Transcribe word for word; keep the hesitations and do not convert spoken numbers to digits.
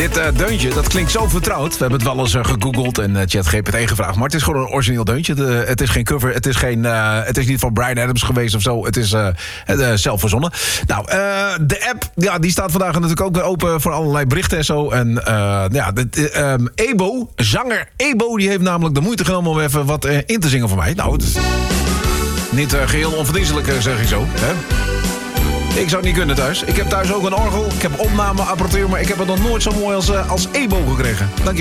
Dit uh, deuntje, dat klinkt zo vertrouwd. We hebben het wel eens uh, gegoogeld en uh, ChatGPT gevraagd. Maar het is gewoon een origineel deuntje. Het, uh, het is geen cover, het is, geen, uh, het is niet van Bryan Adams geweest of zo. Het is uh, uh, zelf verzonnen. Nou, uh, de app, ja, die staat vandaag natuurlijk ook weer open voor allerlei berichten en zo. En uh, ja, de, uh, um, Ebo, zanger Ebo, die heeft namelijk de moeite genomen om even wat uh, in te zingen voor mij. Nou, het is niet uh, geheel onverdienstelijk, uh, zeg ik zo, hè? Ik zou het niet kunnen thuis. Ik heb thuis ook een orgel. Ik heb opnameapparatuur, maar ik heb het nog nooit zo mooi als, uh, als Ebo gekregen. Dank je.